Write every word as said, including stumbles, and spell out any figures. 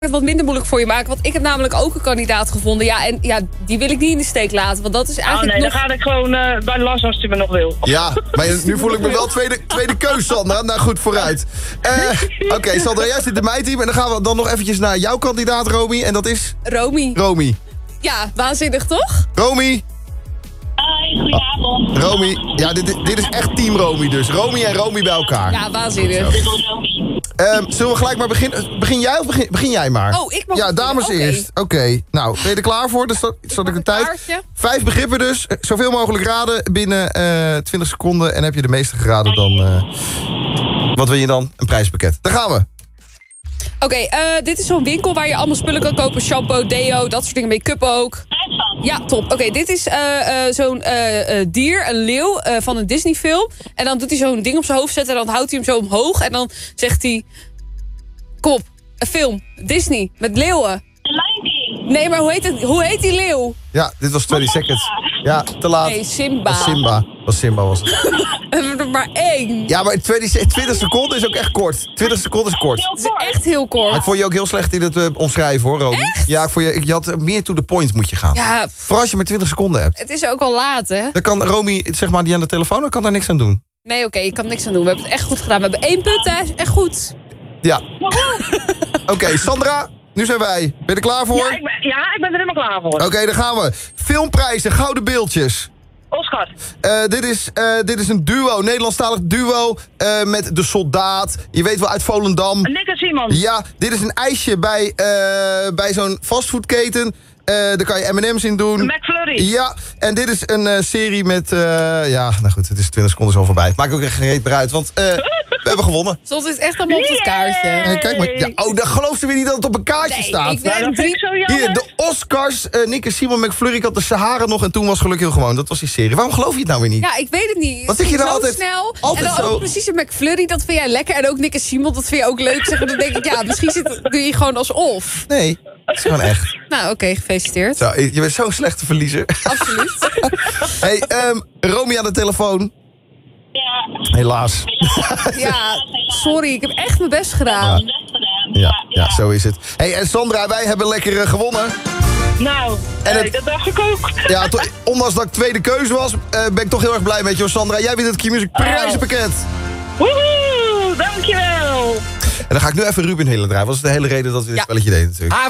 het wat minder moeilijk voor je maken. Want ik heb namelijk ook een kandidaat gevonden. Ja, en ja, die wil ik niet in de steek laten. Want dat is eigenlijk Oh nee, nog... dan ga ik gewoon uh, bij Las als hij me nog wil. Ja, maar nu voel ik me wel tweede, tweede keus, Sandra. Nou goed, vooruit. Uh, Oké, okay, Sandra, jij zit in mijn team. En dan gaan we dan nog eventjes naar jouw kandidaat, Romy. En dat is? Romy. Romy. Ja, waanzinnig toch? Romy. Hoi, goedenavond. Oh, Romy, ja, dit, dit is echt team Romy dus. Romy en Romy bij elkaar. Ja, waanzinnig. Um, zullen we gelijk maar beginnen? Begin jij of begin, begin jij maar? Oh, ik mag Ja, dames okay. eerst. Oké, okay. Nou, ben je er klaar voor? Dus dat, zat ik de tijd. Kaartje. Vijf begrippen dus. Zoveel mogelijk raden binnen uh, twintig seconden. En heb je de meeste geraden dan... Uh, wat wil je dan? Een prijspakket. Daar gaan we. Oké, okay, uh, dit is zo'n winkel waar je allemaal spullen kan kopen. Shampoo, deo, dat soort dingen. Make-up ook. Ja, top. Oké, okay, dit is uh, uh, zo'n uh, uh, dier, een leeuw uh, van een Disney film. En dan doet hij zo'n ding op zijn hoofd zetten en dan houdt hij hem zo omhoog. En dan zegt hij... Kom op, een film. Disney, met leeuwen. The Lion King. Nee, maar hoe heet, het, hoe heet die leeuw? Ja, dit was twintig seconds. Ja, te laat. Nee, Simba. Was Simba. Was Simba was het. We hebben er maar één. Ja, maar twintig, twintig seconden is ook echt kort. twintig seconden is kort. Het is echt heel kort. Maar ik vond je ook heel slecht in het uh, omschrijven, hoor, Romy. Echt? Ja, ik vond je, je had meer to the point moet je gaan. Ja. Vooral als je maar twintig seconden hebt. Het is ook al laat, hè? Dan kan Romy, zeg maar, die aan de telefoon, dan kan daar niks aan doen. Nee, oké, okay, ik kan niks aan doen. We hebben het echt goed gedaan. We hebben één punt, hè? Echt goed. Ja. Oké, okay, Sandra, nu zijn wij. Ben je er klaar voor? Ja, ik ben, ja, ik ben er helemaal klaar voor. Oké, okay, dan gaan we. Filmprijzen, gouden beeldjes. Oscar. Uh, dit, is, uh, dit is een duo, Nederlandstalig duo uh, met De Soldaat. Je weet wel, uit Volendam. Nick en Simon. Ja, dit is een ijsje bij, uh, bij zo'n fastfoodketen. Uh, daar kan je M en M's in doen. McFlurry. Ja, en dit is een uh, serie met... Uh, ja, nou goed, het is twintig seconden zo voorbij. Maakt ook echt geen reet meer uit, want uh, we hebben gewonnen. Soms is het echt allemaal op het kaartje. Hey, kijk maar. Ja, oh, dan geloof je weer niet dat het op een kaartje nee, staat. Ik denk dat vind ik zo jammer. Hier, de Oscars, uh, Nick en Simon McFlurry. Ik had de Sahara nog en toen was Geluk Heel Gewoon. Dat was die serie. Waarom geloof je het nou weer niet? Ja, ik weet het niet. Wat zeg je nou zo altijd? Snel. Altijd en dan zo. ook precies een McFlurry, dat vind jij lekker. En ook Nick en Simon, dat vind je ook leuk. Zeg, dan denk ik, ja, misschien zit, doe je gewoon alsof. Nee, het is gewoon echt. Nou, oké, okay, gefeliciteerd. Zo, je bent zo'n slechte verliezer. Absoluut. Hey, um, Romy aan de telefoon. Ja. Helaas. Ja, sorry, ik heb echt mijn best gedaan. Ja. Ja, ja, zo is het. Hey, en Sandra, wij hebben lekker uh, gewonnen. Nou, en hey, het, dat dacht ik ook. Ja, to, ondanks dat ik tweede keuze was, uh, ben ik toch heel erg blij met je, Sandra. Jij wint het Q-Music prijzenpakket. Woehoe, dankjewel. En dan ga ik nu even Ruben Helen draaien. Dat was de hele reden dat we dit ja. spelletje deden natuurlijk.